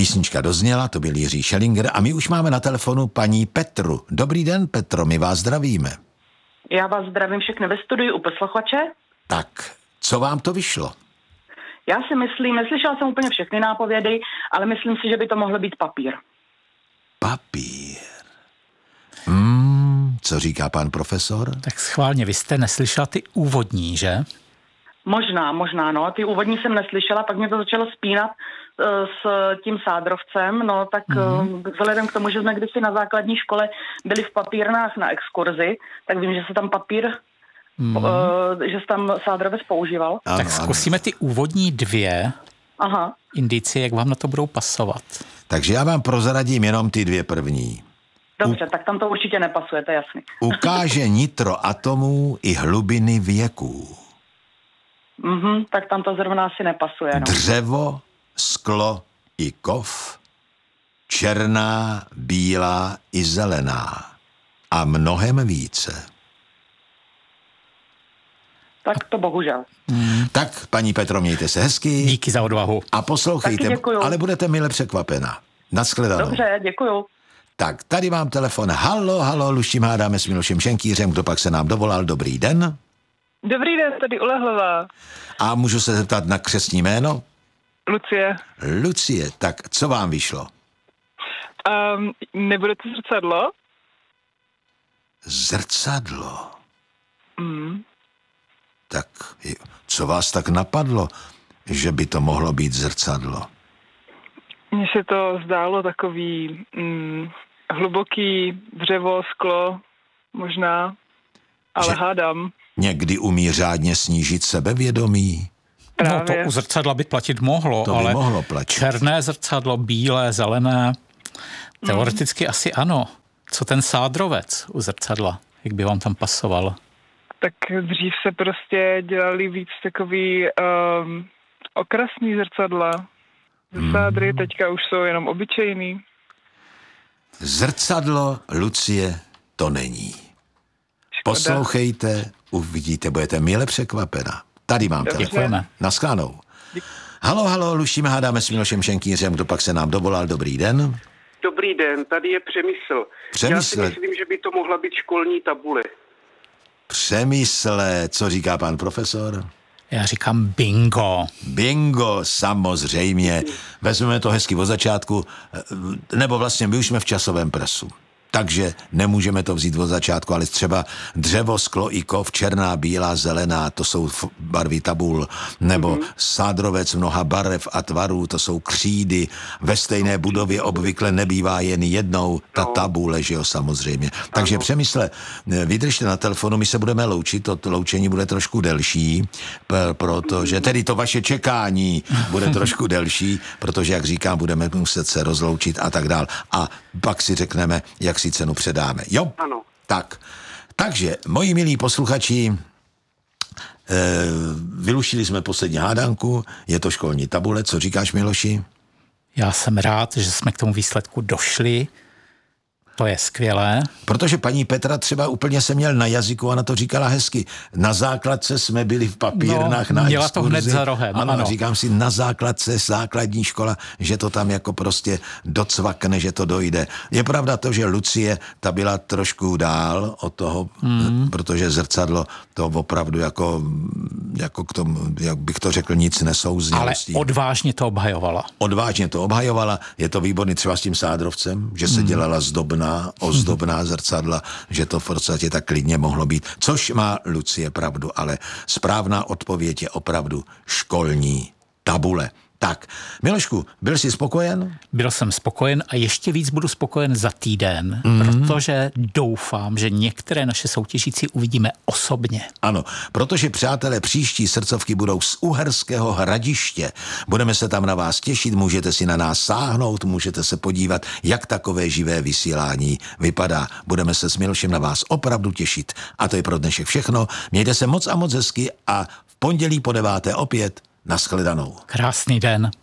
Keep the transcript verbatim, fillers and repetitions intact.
Písnička dozněla, to byl Jiří Schellinger a my už máme na telefonu paní Petru. Dobrý den, Petro, my vás zdravíme. Já vás zdravím všechny ve studiu u posluchače. Tak, co vám to vyšlo? Já si myslím, neslyšela jsem úplně všechny nápovědy, ale myslím si, že by to mohlo být papír. Papír. Hmm, co říká pan profesor? Tak schválně, vy jste neslyšela ty úvodní, že? Možná, možná, no. Ty úvodní jsem neslyšela, pak mě to začalo spínat uh, s tím sádrovcem, no tak mm-hmm. uh, vzhledem k tomu, že jsme kdysi na základní škole byli v papírnách na exkurzi, tak vím, že se tam papír, mm-hmm. uh, že se tam sádrovec používal. Ano, tak zkusíme ty úvodní dvě Aha. indicie, jak vám na to budou pasovat. Takže já vám prozradím jenom ty dvě první. Dobře, U... tak tam to určitě nepasuje, to je jasný. Ukáže nitro atomů i hlubiny věků. Mhm, tak tam to zrovna asi nepasuje. No. Dřevo, sklo i kov, černá, bílá i zelená a mnohem více. Tak to bohužel. Hmm. Tak, paní Petro, mějte se hezky. Díky za odvahu. A poslouchejte, ale budete mile překvapena. Nashledanou. Dobře, děkuju. Tak, tady mám telefon. Halo, halo, Luštím hádáme s Milošem Šenkýřem. Kdo pak se nám dovolal? Dobrý den. Dobrý den, tady Ulehlová. A můžu se zeptat na křestní jméno? Lucie. Lucie, tak co vám vyšlo? Um, nebude to zrcadlo? Zrcadlo? Mm. Tak co vás tak napadlo, že by to mohlo být zrcadlo? Mně se to zdálo takový mm, hluboký dřevo, sklo, možná, ale že hádám. Někdy umí řádně snížit sebevědomí? Právě. No to u zrcadla by platit mohlo, to by ale mohlo platit. Černé zrcadlo, bílé, zelené, teoreticky mm. asi ano. Co ten sádrovec u zrcadla? Jak by vám tam pasoval? Tak dřív se prostě dělali víc takový um, okrasný zrcadla. Sádry mm. teďka už jsou jenom obyčejný. Zrcadlo, Lucie, to není. Škoda. Poslouchejte, uvidíte, budete mile překvapena. Tady mám telefon. Naschledanou. Halo, halo, Luštíme hádáme s Milošem Šenkýřem. Kdo pak se nám dovolal? Dobrý den. Dobrý den, tady je Přemysl. Přemysl. Já si myslím, že by to mohla být školní tabule. Přemysle, co říká pan profesor? Já říkám bingo. Bingo, samozřejmě. Vezmeme to hezky od začátku, nebo vlastně my už jsme v časovém presu. Takže nemůžeme to vzít od začátku, ale třeba dřevo, sklo i kov, černá, bílá, zelená, to jsou barvy tabul, nebo mm-hmm. sádrovec mnoha barev a tvarů, to jsou křídy. Ve stejné budově obvykle nebývá jen jednou ta tabule, že jo, samozřejmě. Takže Přemysle, vydržte na telefonu, my se budeme loučit, to loučení bude trošku delší, protože tedy to vaše čekání bude trošku delší, protože, jak říkám, budeme muset se rozloučit a tak dál. A pak si řekneme, jak si cenu předáme. Jo? Ano. Tak. Takže, moji milí posluchači, e, vyluštili jsme poslední hádanku, je to školní tabule, co říkáš, Miloši? Já jsem rád, že jsme k tomu výsledku došli. To je skvělé. Protože paní Petra třeba úplně se měl na jazyku, ona to říkala hezky. Na základce jsme byli v papírnách no, na měla exkurzi. to hned za rohem. Ano, ano, říkám si, na základce základní škola, že to tam jako prostě docvakne, že to dojde. Je pravda to, že Lucie, ta byla trošku dál od toho, mm. protože zrcadlo to opravdu jako, jako k tomu, jak bych to řekl, nic nesouznělo. Ale odvážně to obhajovala. Odvážně to obhajovala. Je to výborný třeba s tím sádrovcem, že se mm. dělala zdobna ozdobná zrcadla, že to v podstatě tak klidně mohlo být. Což má Lucie pravdu, ale správná odpověď je opravdu školní tabule. Tak, Milošku, byl jsi spokojen? Byl jsem spokojen a ještě víc budu spokojen za týden, mm-hmm. protože doufám, že některé naše soutěžící uvidíme osobně. Ano, protože, přátelé, příští srdcovky budou z Uherského Hradiště. Budeme se tam na vás těšit, můžete si na nás sáhnout, můžete se podívat, jak takové živé vysílání vypadá. Budeme se s Milošem na vás opravdu těšit. A to je pro dnešek všechno. Mějte se moc a moc hezky a v pondělí po deváté opět. Nashledanou. Krásný den.